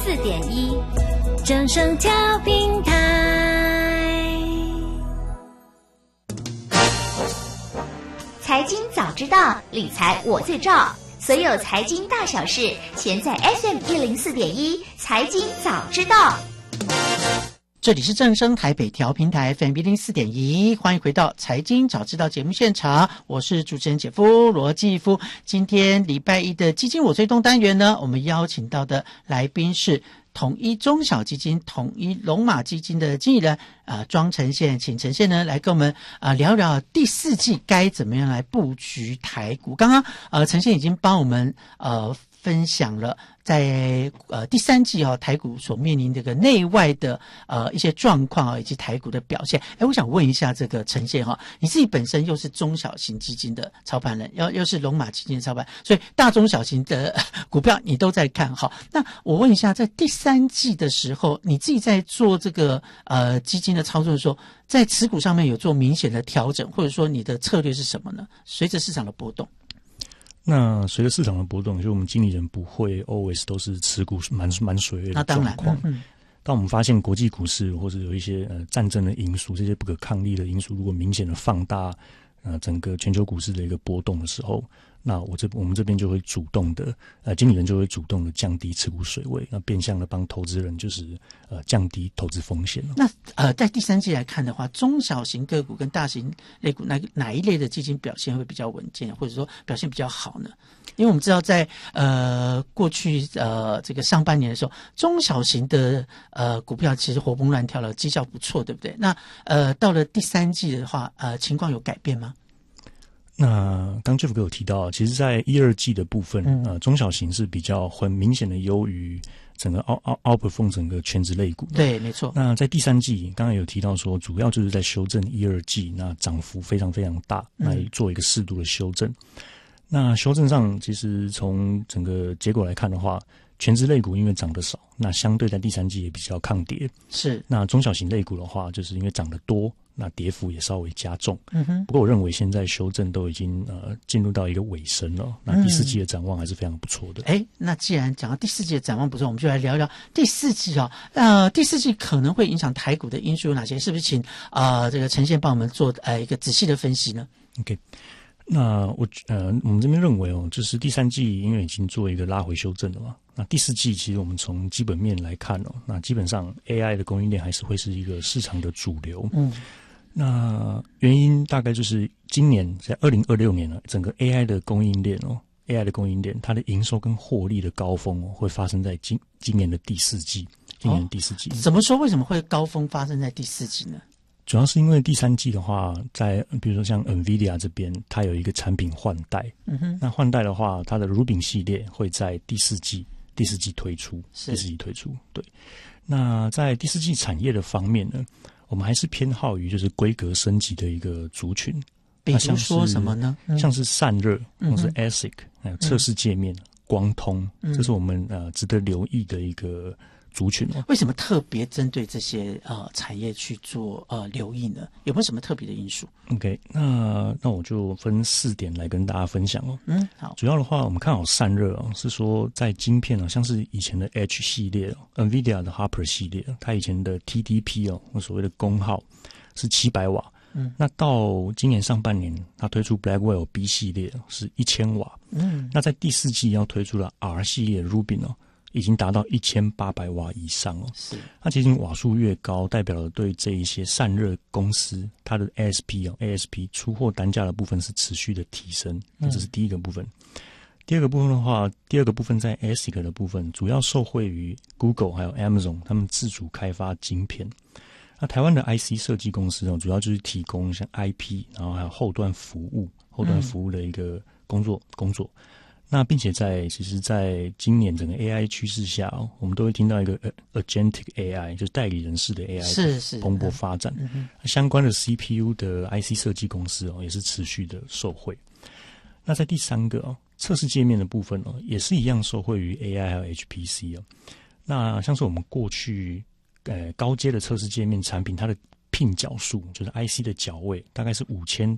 104.1正声调频台。 财经早知道，理财我最照。所有财经大小事，全在 FM104.1财经早知道。 这里是正声台北调频台 FM104.1，欢迎回到财经早知道节目现场，我是主持人姐夫罗继夫。今天礼拜一的基金我最动单元呢，我们邀请到的来宾是统一中小基金、统一龙马基金的经理人庄承宪，请承宪呢来跟我们聊聊第四季该怎么样来布局台股。刚刚承宪已经帮我们分享了在第三季台股所面临这个内外的一些状况以及台股的表现。我想问一下这个承宪你自己本身又是中小型基金的操盘人，又是龙马基金的操盘，所以大中小型的股票你都在看好。那我问一下，在第三季的时候，你自己在做这个基金的操作的时候，在持股上面有做明显的调整，或者说你的策略是什么呢？随着市场的波动。 那随着市场的波动，就我们经理人不会 always 都是持股蛮随位的状况。当我们发现国际股市或者有一些战争的因素，这些不可抗力的因素，如果明显的放大整个全球股市的一个波动的时候，那我们这边就会主动的经理人就会主动的降低持股水位，那变相的帮投资人就是降低投资风险。 那在第三季来看的话，中小型个股跟大型类股哪一类的基金表现会比较稳健，或者说表现比较好呢？因为我们知道在过去这个上半年的时候，中小型的股票其实活蹦乱跳了，绩效不错，对不对？那到了第三季的话，情况有改变吗？ 那刚 Jeff 哥有提到，其实在一二季的部分中小型是比较很明显的优于整个 outperform 整个全职类股。 对，没错。 那在第三季刚刚有提到说，主要就是在修正一二季，那涨幅非常非常大，来做一个适度的修正。那修正上其实从整个结果来看的话，全职类股因为涨得少，那相对在第三季也比较抗跌。是。那中小型类股的话，就是因为涨得多，那跌幅也稍微加重。不过我认为现在修正都已经进入到一个尾声了。那第四季的展望还是非常不错的。 那既然讲到第四季的展望不错，我们就来聊聊第四季第四季可能会影响台股的因素有哪些？是不是请这个承宪帮我们做一个仔细的分析呢 ？OK。那我们这边认为就是第三季因为已经做一个拉回修正了嘛，那第四季其实我们从基本面来看那基本上 AI 的供应链还是会是一个市场的主流。那原因大概就是今年在2026年整个 AI 的供应链它的营收跟获利的高峰会发生在今年的第四季。 怎么说？为什么会高峰发生在第四季呢？ 主要是因为第三季的话，在比如说像 NVIDIA 这边，它有一个产品换代。那换代的话，它的 Rubin 系列会在第四季推出。对。那在第四季产业的方面呢，我们还是偏好于就是规格升级的一个族群。 比如说什么呢？ 像是散热，或是 ASIC，还有测试界面、光通，这是我们值得留意的一个族群。 为什么特别针对这些产业去做留意呢？有没有什么特别的因素 ？OK， 那我就分4点来跟大家分享好。 主要的话，我们看好散热是说在晶片像是以前的 H 系列NVIDIA 的 Hopper 系列，它以前的 TDP 所谓的功耗是700瓦。那到今年上半年，它推出 Blackwell B 系列是1000瓦。那在第四季要推出了 R 系列 Rubin已经达到1800瓦以上是。 那其实瓦数越高，代表了对这一些散热公司它的 ASP 出货单价的部分是持续的提升。这是第一个部分。第二个部分的话，在 ASIC 的部分，主要受惠于 Google 还有 Amazon 他们自主开发晶片。那台湾的 IC 设计公司主要就是提供像 IP， 然后还有后端服务的一个工作。那并且其实在今年整个 AI 趋势下我们都会听到一个 Agentic AI， 就是代理人式的 AI 是蓬勃发展。相关的 CPU 的 IC 设计公司也是持续的受惠。那在第三个测试界面的部分也是一样受惠于 AI 还有 HPC。那像是我们过去高阶的测试界面产品，它的聘角数就是 IC 的角位大概是5000